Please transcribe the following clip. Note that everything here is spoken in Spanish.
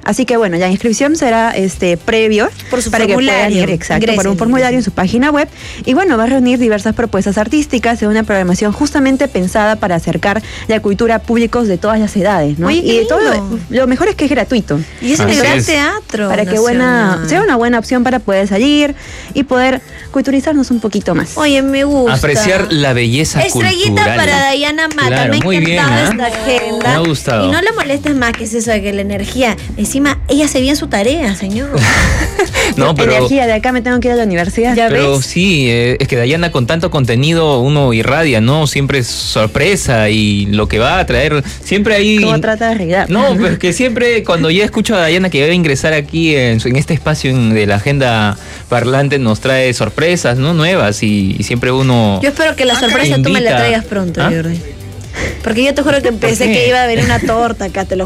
Así que bueno, la inscripción será previo por su para formulario. Que puedan ir, exacto, por un formulario en su página web. Y bueno, va a reunir diversas propuestas artísticas en una programación justamente pensada para acercar la cultura a públicos de todas las edades, ¿no? Oye, y de todo, lo mejor es que es gratuito. Y es en el Gran Teatro para que Nacional. sea una buena opción para poder salir y poder culturizarnos un poquito más. Oye, me gusta. Apreciar la belleza Estrellita cultural. para Dayana Mata. Claro, me ha muy bien, encantado ¿eh? esta agenda. Me ha gustado. Y no le molestes más que es eso de que la energía. Encima, ella hace bien su tarea, señor. No, pero energía de acá me tengo que ir a la universidad. ¿Ya pero ves? sí, es que Dayana con tanto contenido uno irradia, ¿no? Siempre es sorpresa y lo que va a traer, siempre hay... ¿Cómo trata de arreglar? No, pero es que siempre cuando ya escucho a Dayana que va a ingresar aquí en este espacio de la agenda parlante nos trae sorpresas, ¿no? Nuevas y siempre uno... Yo espero que la sorpresa tú me la invita. traigas pronto, ¿Ah? Jordi. Porque yo te juro que pensé que iba a haber una torta acá, te lo